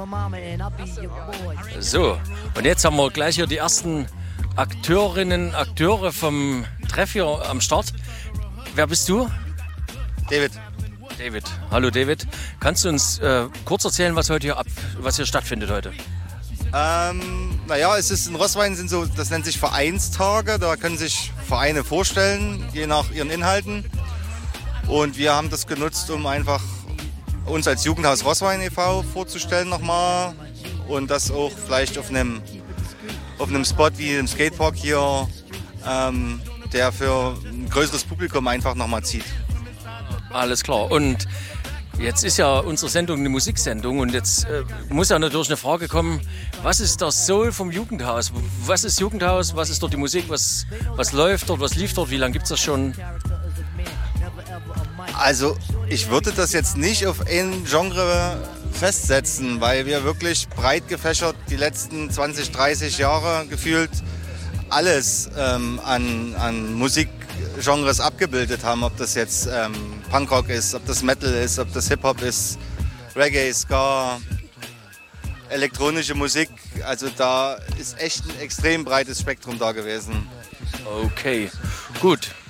So, und jetzt haben wir gleich hier die ersten Akteure vom Treff hier am Start. Wer bist du? David. David. Hallo David. Kannst du uns kurz erzählen, was hier stattfindet heute? Es ist in Roßwein sind so, das nennt sich Vereinstage. Da können sich Vereine vorstellen, je nach ihren Inhalten. Und wir haben das genutzt, um einfach uns als Jugendhaus Roßwein e.V. vorzustellen nochmal. Und das auch vielleicht auf einem Spot wie im Skatepark hier, der für ein größeres Publikum einfach nochmal zieht. Alles klar. Und jetzt ist ja unsere Sendung eine Musiksendung und jetzt muss ja natürlich eine Frage kommen, was ist der Soul vom Jugendhaus? Was ist Jugendhaus? Was ist dort die Musik? Was läuft dort? Was lief dort? Wie lange gibt es das schon? Also ich würde das jetzt nicht auf ein Genre festsetzen, weil wir wirklich breit gefächert die letzten 20, 30 Jahre gefühlt alles an Musikgenres abgebildet haben. Ob das jetzt Punkrock ist, ob das Metal ist, ob das Hip-Hop ist, Reggae, Ska, elektronische Musik. Also da ist echt ein extrem breites Spektrum da gewesen. Okay, gut.